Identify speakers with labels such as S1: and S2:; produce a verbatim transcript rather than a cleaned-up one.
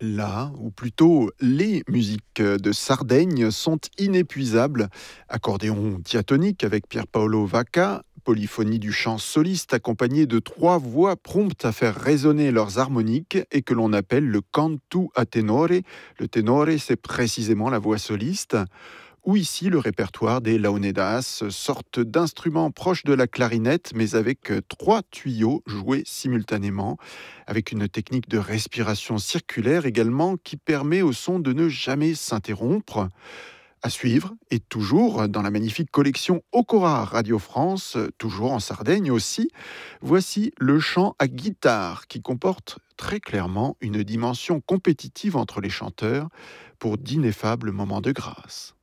S1: La, ou plutôt les musiques de Sardaigne sont inépuisables. Accordéon diatonique avec Pier Paolo Vacca, polyphonie du chant soliste accompagnée de trois voix promptes à faire résonner leurs harmoniques et que l'on appelle le cantu a tenore. Le tenore, c'est précisément la voix soliste. Ou ici le répertoire des laonedas, sorte d'instruments proches de la clarinette, mais avec euh, trois tuyaux joués simultanément, avec une technique de respiration circulaire également qui permet au son de ne jamais s'interrompre. À suivre, et toujours dans la magnifique collection Okora Radio France, euh, toujours en Sardaigne aussi, voici le chant à guitare qui comporte très clairement une dimension compétitive entre les chanteurs pour d'ineffables moments de grâce.